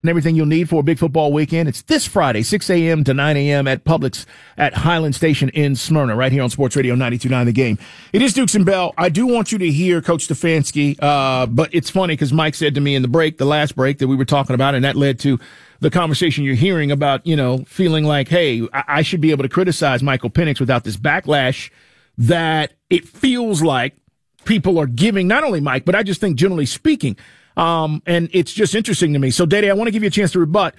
and everything you'll need for a big football weekend. It's this Friday, 6 a.m. to 9 a.m. at Publix at Highland Station in Smyrna, right here on Sports Radio 92.9 The Game. It is Dukes and Bell. I do want you to hear Coach Stefanski, but it's funny because Mike said to me in the last break that we were talking about, and that led to the conversation you're hearing about, feeling like, hey, I should be able to criticize Michael Penix without this backlash that it feels like people are giving, not only Mike, but I just think generally speaking. And it's just interesting to me. So, Dede, I want to give you a chance to rebut.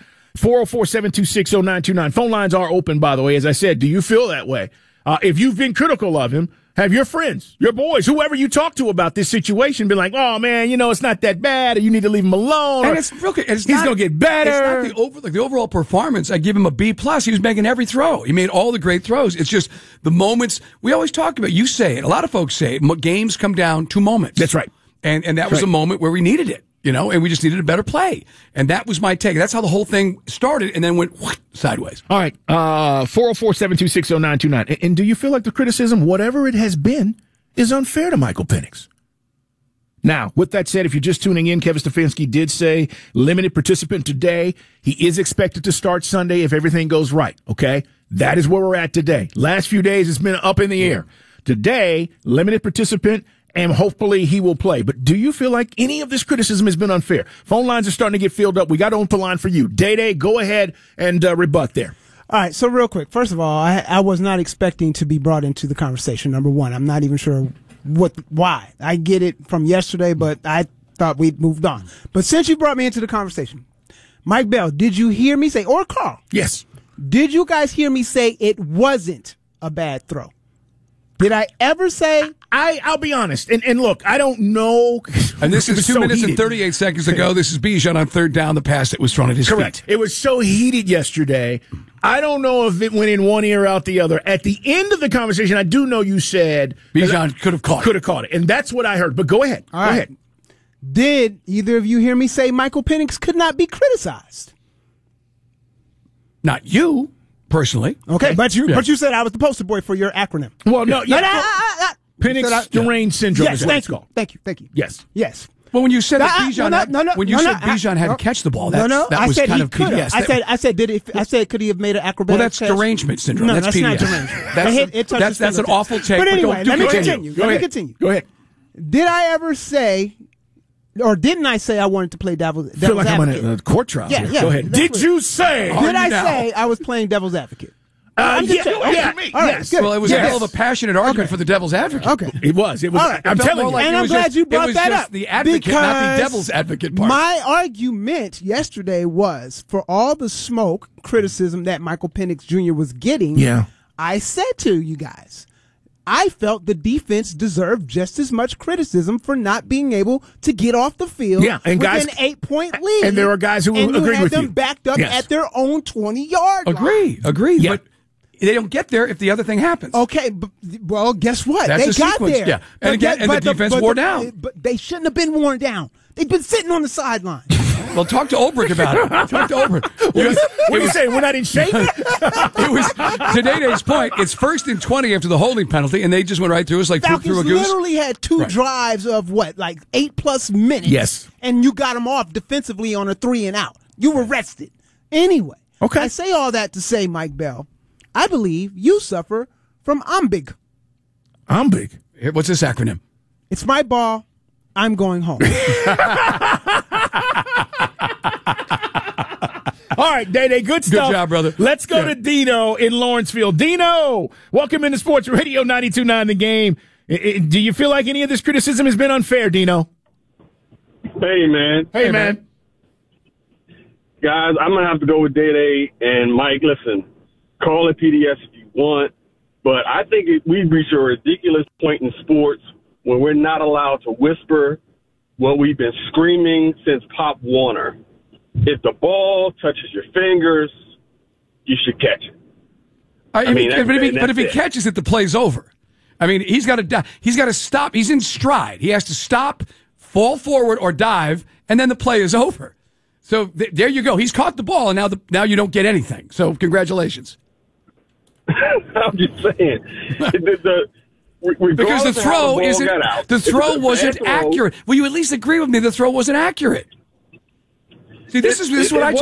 404-726-0929. Phone lines are open, by the way. As I said, do you feel that way? If you've been critical of him, have your friends, your boys, whoever you talk to about this situation been like, oh, man, it's not that bad, or you need to leave him alone. And he's going to get better. It's not the overall performance. I give him a B+. He was making every throw. He made all the great throws. It's just the moments we always talk about. You say it. A lot of folks say it. Games come down to moments. That's right. And that was a moment where we needed it, and we just needed a better play. And that was my take. That's how the whole thing started and then went sideways. All right. 404-726-0929. And do you feel like the criticism, whatever it has been, is unfair to Michael Penix? Now, with that said, if you're just tuning in, Kevin Stefanski did say limited participant today. He is expected to start Sunday if everything goes right. Okay. That is where we're at today. Last few days, it's been up in the air. Today, limited participant, and hopefully he will play. But do you feel like any of this criticism has been unfair? Phone lines are starting to get filled up. We got on the line for you. Dede, go ahead and rebut there. All right, so real quick. First of all, I was not expecting to be brought into the conversation, number one. I'm not even sure why. I get it from yesterday, but I thought we'd moved on. But since you brought me into the conversation, Mike Bell, did you hear me say, or Carl? Yes. Did you guys hear me say it wasn't a bad throw? Did I ever say? I'll be honest. And look, I don't know. And this is 2 minutes and 38 seconds ago. This is Bijan on third down. The pass that was thrown at his feet. It was so heated yesterday. I don't know if it went in one ear out the other. At the end of the conversation, I do know you said Bijan could have caught it. And that's what I heard. But go ahead. Go ahead. Did either of you hear me say Michael Penix could not be criticized? Not you. Personally. Okay, but you said I was the poster boy for your acronym. Well, no. Penix deranged syndrome is what it's called. Thank you. Yes. Well, when you said that Bijan had to catch the ball, that was kind of PDS. I said, could he have made an acrobatic? Well, that's derangement syndrome. No, that's PDS. Not derangement. That's an awful take. But anyway, let me continue. Go ahead. Did I ever say, or didn't I say I wanted to play devil's advocate? I feel like I'm on a court trial. Yeah. Go ahead. Did you say? Did I say I was playing devil's advocate? Yes. Well, it was a hell of a passionate argument for the devil's advocate. Okay. It was. Right. I'm telling you. And I'm glad you brought that up. The advocate, not the devil's advocate part. My argument yesterday was for all the smoke, criticism that Michael Penix Jr. was getting, I said to you guys, I felt the defense deserved just as much criticism for not being able to get off the field and with guys, an 8-point lead. And there are guys who agree with you. And had them backed up at their own 20-yard line. Agree. Yeah. But they don't get there if the other thing happens. Okay, well, guess what? That's they got sequence. there. Yeah. And the defense wore down. But they shouldn't have been worn down. They've been sitting on the sideline. Well, talk to Ulbrich about it. Talk to Ulbrich. What do you say? We're not in shape? It was, to Dede's point, it's 1st and 20 after the holding penalty, and they just went right through us like Falcons through a goose. Literally had two drives of 8+ minutes. Yes. And you got them off defensively on a 3 and out. You were rested. Anyway. Okay. I say all that to say, Mike Bell, I believe you suffer from OMBIG. OMBIG? What's this acronym? It's my ball. I'm going home. All right, Dede, good stuff. Good job, brother. Let's go to Dino in Lawrenceville. Dino, welcome into Sports Radio 92.9 The Game. Do you feel like any of this criticism has been unfair, Dino? Hey, man. Hey, man. Guys, I'm going to have to go with Dede and Mike. Listen, call it PDS if you want, but I think we've reached a ridiculous point in sports when we're not allowed to whisper what we've been screaming since Pop Warner. If the ball touches your fingers, you should catch it. But if he catches it, the play's over. I mean, he's got to stop. He's in stride. He has to stop, fall forward, or dive, and then the play is over. So there you go. He's caught the ball, and now you don't get anything. So congratulations. I'm just saying. Because the throw wasn't accurate. Will you at least agree with me? The throw wasn't accurate. See, this is what I